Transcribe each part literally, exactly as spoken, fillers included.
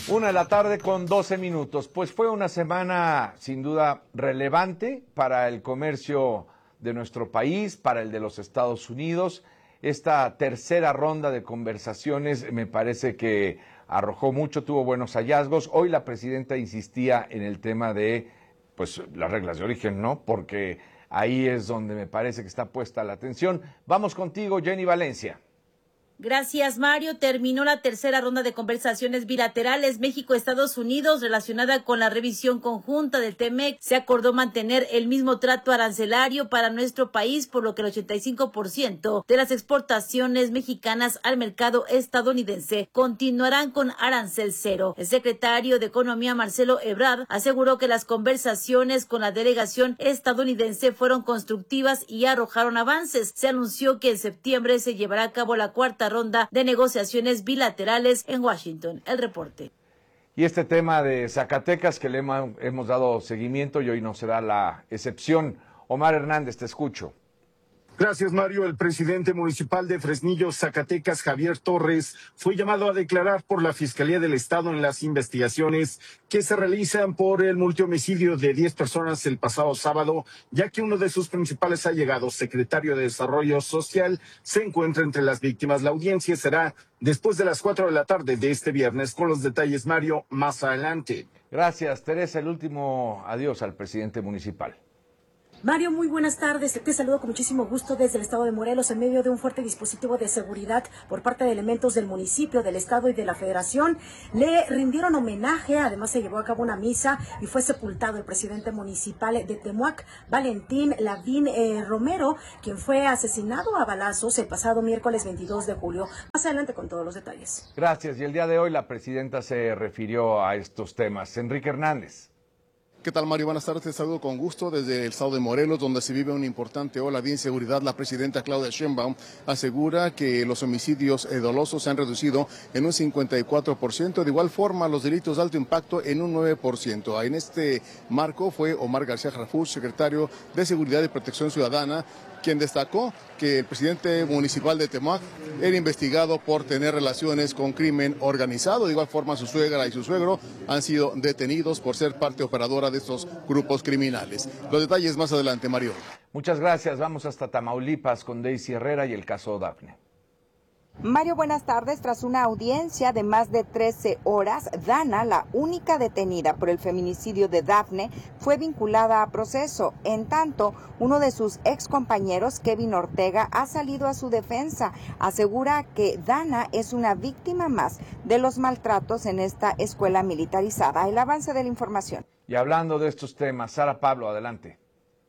Una de la tarde con doce minutos. Pues fue una semana sin duda relevante para el comercio de nuestro país, para el de los Estados Unidos. Esta tercera ronda de conversaciones me parece que arrojó mucho, tuvo buenos hallazgos. Hoy la presidenta insistía en el tema de pues las reglas de origen, ¿no? Porque ahí es donde me parece que está puesta la atención. Vamos contigo, Jenny Valencia. Gracias, Mario. Terminó la tercera ronda de conversaciones bilaterales México-Estados Unidos relacionada con la revisión conjunta del T M E C. Se acordó mantener el mismo trato arancelario para nuestro país, por lo que el ochenta y cinco por ciento de las exportaciones mexicanas al mercado estadounidense continuarán con arancel cero. El secretario de Economía, Marcelo Ebrard, aseguró que las conversaciones con la delegación estadounidense fueron constructivas y arrojaron avances. Se anunció que en septiembre se llevará a cabo la cuarta ronda de negociaciones bilaterales en Washington. El reporte. Y este tema de Zacatecas que le hemos dado seguimiento y hoy no será la excepción. Omar Hernández, te escucho. Gracias, Mario. El presidente municipal de Fresnillo, Zacatecas, Javier Torres, fue llamado a declarar por la Fiscalía del Estado en las investigaciones que se realizan por el multihomicidio de diez personas el pasado sábado, ya que uno de sus principales allegados, secretario de Desarrollo Social, se encuentra entre las víctimas. La audiencia será después de las cuatro de la tarde de este viernes. Con los detalles, Mario, más adelante. Gracias, Teresa. El último adiós al presidente municipal. Mario, muy buenas tardes. Te saludo con muchísimo gusto desde el estado de Morelos en medio de un fuerte dispositivo de seguridad por parte de elementos del municipio, del estado y de la federación. Le rindieron homenaje, además se llevó a cabo una misa y fue sepultado el presidente municipal de Temuac, Valentín Lavín eh, Romero, quien fue asesinado a balazos el pasado miércoles veintidós de julio. Más adelante con todos los detalles. Gracias. Y el día de hoy la presidenta se refirió a estos temas. Enrique Hernández. ¿Qué tal, Mario? Buenas tardes, te saludo con gusto desde el estado de Morelos, donde se vive una importante ola de inseguridad. La presidenta Claudia Sheinbaum asegura que los homicidios dolosos se han reducido en un cincuenta y cuatro por ciento, de igual forma los delitos de alto impacto en un nueve por ciento. En este marco fue Omar García Harfuch, secretario de Seguridad y Protección Ciudadana, quien destacó que el presidente municipal de Temuac era investigado por tener relaciones con crimen organizado. De igual forma, su suegra y su suegro han sido detenidos por ser parte operadora de estos grupos criminales. Los detalles más adelante, Mario. Muchas gracias. Vamos hasta Tamaulipas con Daisy Herrera y el caso Dafne. Mario, buenas tardes. Tras una audiencia de más de trece horas, Dana, la única detenida por el feminicidio de Dafne, fue vinculada a proceso. En tanto, uno de sus excompañeros, Kevin Ortega, ha salido a su defensa. Asegura que Dana es una víctima más de los maltratos en esta escuela militarizada. El avance de la información. Y hablando de estos temas, Sara Pablo, adelante.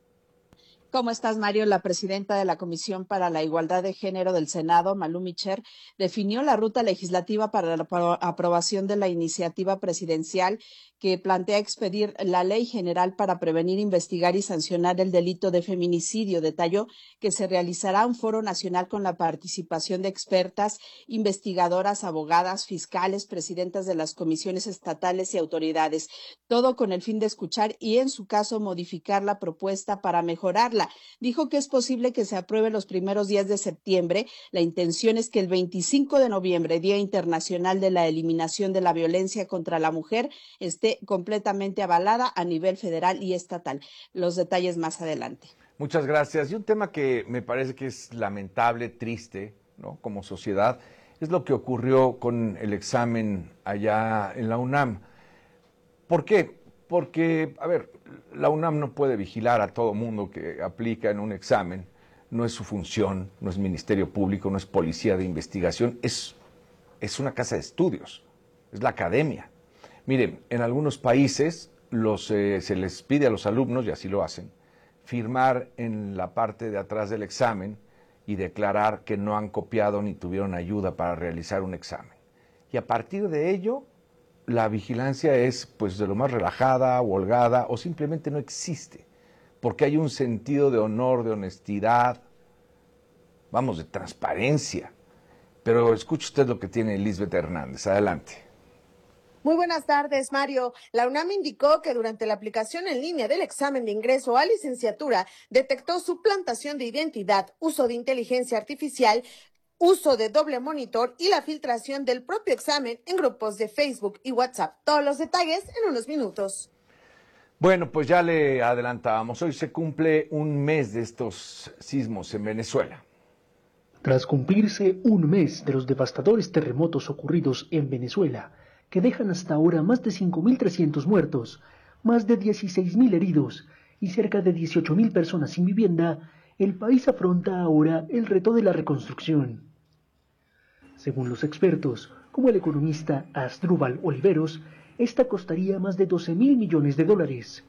¿Cómo estás, Mario? La presidenta de la Comisión para la Igualdad de Género del Senado, Malú Micher, definió la ruta legislativa para la aprobación de la iniciativa presidencial que plantea expedir la Ley General para prevenir, investigar y sancionar el delito de feminicidio. Detalló que se realizará un foro nacional con la participación de expertas, investigadoras, abogadas, fiscales, presidentas de las comisiones estatales y autoridades, todo con el fin de escuchar y, en su caso, modificar la propuesta para mejorarla. Dijo que es posible que se apruebe los primeros días de septiembre. La intención es que el veinticinco de noviembre, Día Internacional de la Eliminación de la Violencia contra la Mujer, esté completamente avalada a nivel federal y estatal. Los detalles más adelante. Muchas gracias. Y un tema que me parece que es lamentable, triste, ¿no? Como sociedad, es lo que ocurrió con el examen allá en la UNAM. ¿Por qué? Porque, a ver, la UNAM no puede vigilar a todo mundo que aplica en un examen. No es su función, no es Ministerio Público, no es Policía de Investigación, es, es una casa de estudios, es la academia. Miren, en algunos países los, eh, se les pide a los alumnos, y así lo hacen, firmar en la parte de atrás del examen y declarar que no han copiado ni tuvieron ayuda para realizar un examen. Y a partir de ello, la vigilancia es pues de lo más relajada, holgada o simplemente no existe, porque hay un sentido de honor, de honestidad, vamos, de transparencia. Pero escuche usted lo que tiene Elizabeth Hernández. Adelante. Muy buenas tardes, Mario. La UNAM indicó que durante la aplicación en línea del examen de ingreso a licenciatura detectó suplantación de identidad, uso de inteligencia artificial, uso de doble monitor y la filtración del propio examen en grupos de Facebook y WhatsApp. Todos los detalles en unos minutos. Bueno, pues ya le adelantábamos, hoy se cumple un mes de estos sismos en Venezuela. Tras cumplirse un mes de los devastadores terremotos ocurridos en Venezuela, que dejan hasta ahora más de cinco mil trescientos muertos, más de dieciséis mil heridos y cerca de dieciocho mil personas sin vivienda, el país afronta ahora el reto de la reconstrucción. Según los expertos, como el economista Asdrúbal Oliveros, esta costaría más de doce mil millones de dólares.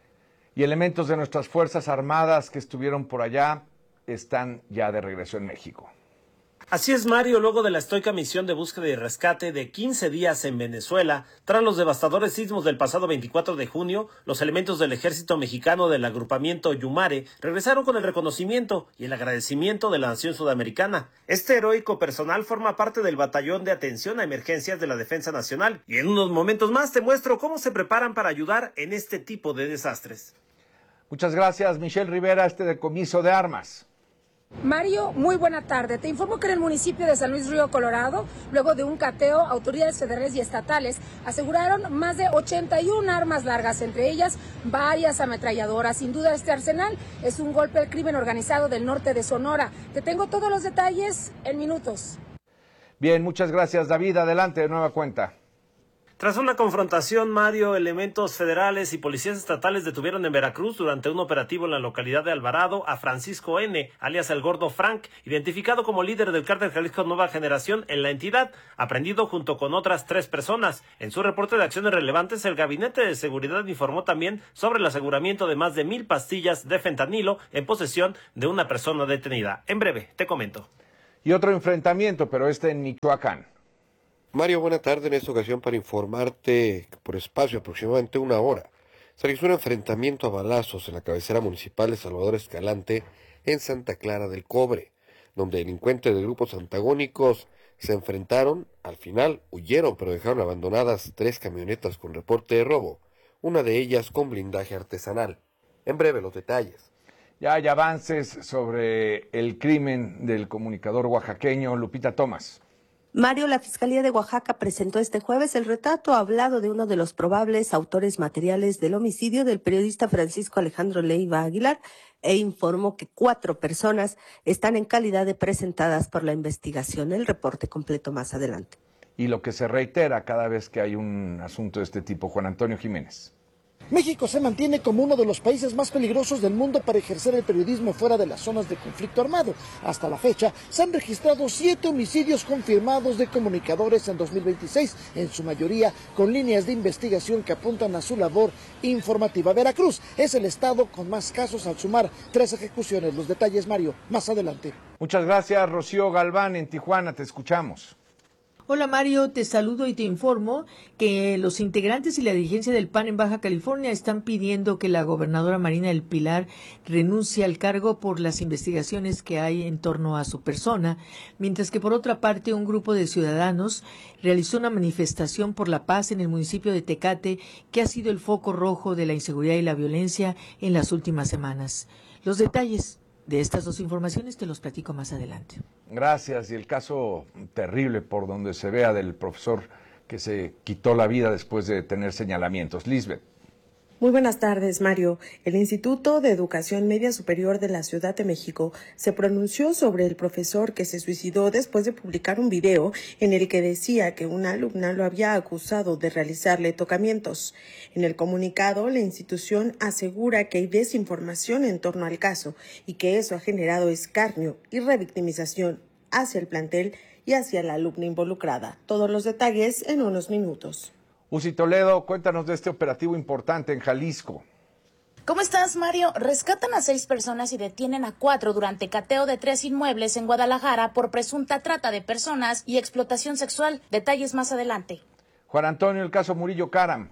Y elementos de nuestras Fuerzas Armadas que estuvieron por allá están ya de regreso en México. Así es, Mario, luego de la estoica misión de búsqueda y rescate de quince días en Venezuela, tras los devastadores sismos del pasado veinticuatro de junio, los elementos del ejército mexicano del agrupamiento Yumare regresaron con el reconocimiento y el agradecimiento de la nación sudamericana. Este heroico personal forma parte del batallón de atención a emergencias de la Defensa Nacional y en unos momentos más te muestro cómo se preparan para ayudar en este tipo de desastres. Muchas gracias, Michelle Rivera, este decomiso de armas. Mario, muy buena tarde. Te informo que en el municipio de San Luis Río Colorado, luego de un cateo, autoridades federales y estatales aseguraron más de ochenta y una armas largas, entre ellas varias ametralladoras. Sin duda este arsenal es un golpe al crimen organizado del norte de Sonora. Te tengo todos los detalles en minutos. Bien, muchas gracias, David. Adelante, de nueva cuenta. Tras una confrontación, Mario, elementos federales y policías estatales detuvieron en Veracruz durante un operativo en la localidad de Alvarado a Francisco N., alias El Gordo Frank, identificado como líder del cártel Jalisco Nueva Generación en la entidad, aprendido junto con otras tres personas. En su reporte de acciones relevantes, el Gabinete de Seguridad informó también sobre el aseguramiento de más de mil pastillas de fentanilo en posesión de una persona detenida. En breve, te comento. Y otro enfrentamiento, pero este en Michoacán. Mario, buena tarde. En esta ocasión para informarte que por espacio aproximadamente una hora se realizó un enfrentamiento a balazos en la cabecera municipal de Salvador Escalante en Santa Clara del Cobre, donde delincuentes de grupos antagónicos se enfrentaron. Al final huyeron, pero dejaron abandonadas tres camionetas con reporte de robo, una de ellas con blindaje artesanal. En breve los detalles. Ya hay avances sobre el crimen del comunicador oaxaqueño Lupita Thomas. Mario, la Fiscalía de Oaxaca presentó este jueves el retrato hablado de uno de los probables autores materiales del homicidio del periodista Francisco Alejandro Leiva Aguilar e informó que cuatro personas están en calidad de presentadas por la investigación. El reporte completo más adelante. Y lo que se reitera cada vez que hay un asunto de este tipo, Juan Antonio Jiménez. México se mantiene como uno de los países más peligrosos del mundo para ejercer el periodismo fuera de las zonas de conflicto armado. Hasta la fecha, se han registrado siete homicidios confirmados de comunicadores en dos mil veintiséis, en su mayoría con líneas de investigación que apuntan a su labor informativa. Veracruz es el estado con más casos al sumar tres ejecuciones. Los detalles, Mario, más adelante. Muchas gracias, Rocío Galván, en Tijuana, te escuchamos. Hola Mario, te saludo y te informo que los integrantes y la dirigencia del P A N en Baja California están pidiendo que la gobernadora Marina del Pilar renuncie al cargo por las investigaciones que hay en torno a su persona, mientras que por otra parte un grupo de ciudadanos realizó una manifestación por la paz en el municipio de Tecate, que ha sido el foco rojo de la inseguridad y la violencia en las últimas semanas. Los detalles de estas dos informaciones te los platico más adelante. Gracias. Y el caso terrible por donde se vea del profesor que se quitó la vida después de tener señalamientos. Lisbeth. Muy buenas tardes, Mario. El Instituto de Educación Media Superior de la Ciudad de México se pronunció sobre el profesor que se suicidó después de publicar un video en el que decía que una alumna lo había acusado de realizarle tocamientos. En el comunicado, la institución asegura que hay desinformación en torno al caso y que eso ha generado escarnio y revictimización hacia el plantel y hacia la alumna involucrada. Todos los detalles en unos minutos. Uzi Toledo, cuéntanos de este operativo importante en Jalisco. ¿Cómo estás, Mario? Rescatan a seis personas y detienen a cuatro durante cateo de tres inmuebles en Guadalajara por presunta trata de personas y explotación sexual. Detalles más adelante. Juan Antonio, el caso Murillo Karam.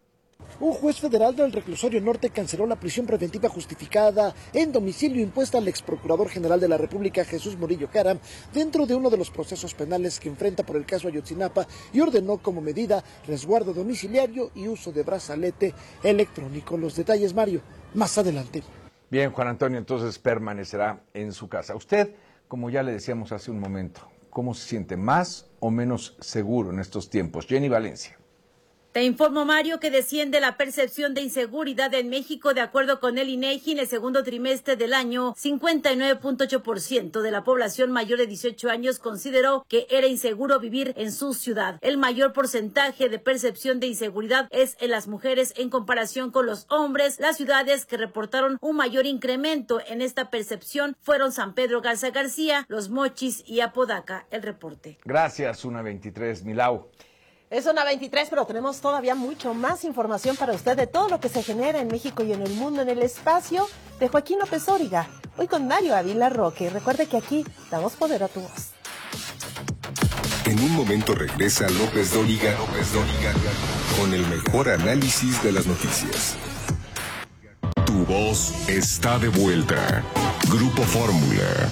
Un juez federal del Reclusorio Norte canceló la prisión preventiva justificada en domicilio impuesta al exprocurador general de la República, Jesús Murillo Karam, dentro de uno de los procesos penales que enfrenta por el caso Ayotzinapa, y ordenó como medida resguardo domiciliario y uso de brazalete electrónico. Los detalles, Mario, más adelante. Bien, Juan Antonio, entonces permanecerá en su casa. Usted, como ya le decíamos hace un momento, ¿Cómo se siente? ¿Más o menos seguro en estos tiempos? Jenny Valencia. Te informo, Mario, que desciende la percepción de inseguridad en México. De acuerdo con el INEGI, en el segundo trimestre del año, cincuenta y nueve punto ocho por ciento de la población mayor de dieciocho años consideró que era inseguro vivir en su ciudad. El mayor porcentaje de percepción de inseguridad es en las mujeres en comparación con los hombres. Las ciudades que reportaron un mayor incremento en esta percepción fueron San Pedro Garza García, Los Mochis y Apodaca. El reporte. Gracias, una veintitrés, Milau. Es una veintitrés, pero tenemos todavía mucho más información para usted de todo lo que se genera en México y en el mundo en el espacio de Joaquín López Dóriga. Hoy con Mario Ávila Roque. Recuerde que aquí damos poder a tu voz. En un momento regresa López Dóriga, López Dóriga con el mejor análisis de las noticias. Tu voz está de vuelta. Grupo Fórmula.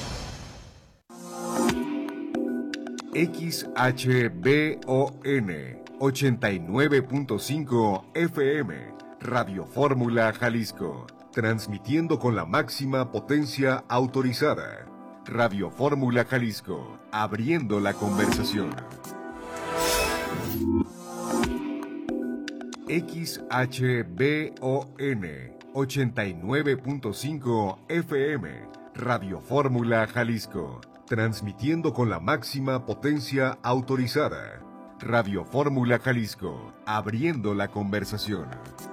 X H B O N ochenta y nueve punto cinco F M, Radio Fórmula Jalisco, transmitiendo con la máxima potencia autorizada. Radio Fórmula Jalisco, abriendo la conversación. X H B O N ochenta y nueve punto cinco F M, Radio Fórmula Jalisco, transmitiendo con la máxima potencia autorizada. Radio Fórmula Jalisco, abriendo la conversación.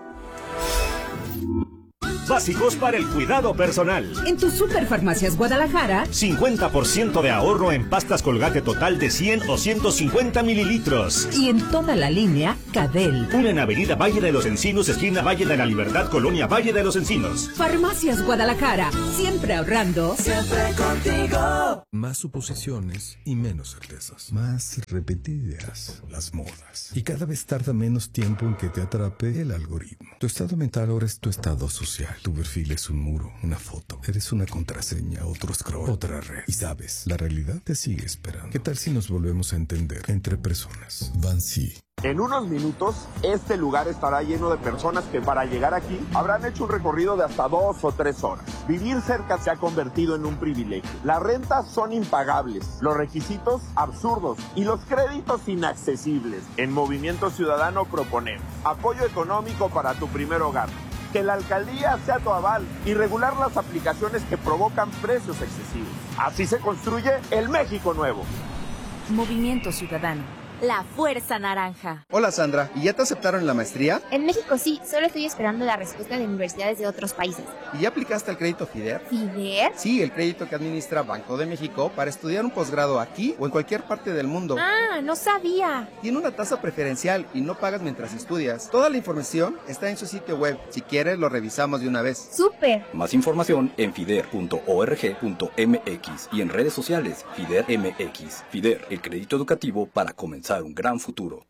Básicos para el cuidado personal. En tus Superfarmacias Guadalajara, cincuenta por ciento de ahorro en pastas Colgate total de cien o ciento cincuenta mililitros. Y en toda la línea Cadel. Una en Avenida Valle de los Encinos, esquina Valle de la Libertad, Colonia Valle de los Encinos. Farmacias Guadalajara, siempre ahorrando. Siempre contigo. Más suposiciones y menos certezas. Más repetidas las modas. Y cada vez tarda menos tiempo en que te atrape el algoritmo. Tu estado mental ahora es tu estado social. Tu perfil es un muro, una foto. Eres una contraseña, otro scroll, otra red. Y sabes, la realidad te sigue esperando. ¿Qué tal si nos volvemos a entender entre personas? Bansi. En unos minutos, este lugar estará lleno de personas que para llegar aquí habrán hecho un recorrido de hasta dos o tres horas. Vivir cerca se ha convertido en un privilegio. Las rentas son impagables, los requisitos absurdos y los créditos inaccesibles. En Movimiento Ciudadano proponemos apoyo económico para tu primer hogar, que la alcaldía sea tu aval y regular las aplicaciones que provocan precios excesivos. Así se construye el México nuevo. Movimiento Ciudadano. La Fuerza Naranja. Hola Sandra, ¿y ya te aceptaron en la maestría? En México sí, solo estoy esperando la respuesta de universidades de otros países. ¿Y ya aplicaste al crédito FIDER? ¿FIDER? Sí, el crédito que administra Banco de México para estudiar un posgrado aquí o en cualquier parte del mundo. Ah, no sabía. Tiene una tasa preferencial y no pagas mientras estudias. Toda la información está en su sitio web. Si quieres, lo revisamos de una vez. ¡Súper! Más información en fider punto org punto m x y en redes sociales FIDER M X. FIDER, el crédito educativo para comenzar un gran futuro.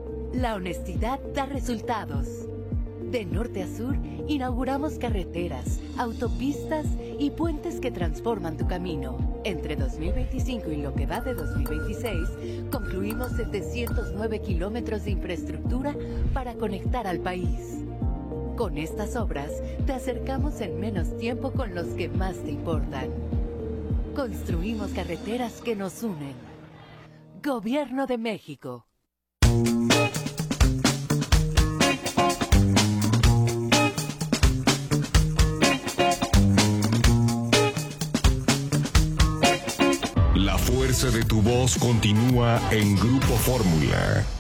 La honestidad da resultados. De norte a sur, inauguramos carreteras, autopistas y puentes que transforman tu camino. Entre dos mil veinticinco y lo que va de dos mil veintiséis, concluimos setecientos nueve kilómetros de infraestructura para conectar al país. Con estas obras, te acercamos en menos tiempo con los que más te importan. Construimos carreteras que nos unen. Gobierno de México. La fuerza de tu voz continúa en Grupo Fórmula.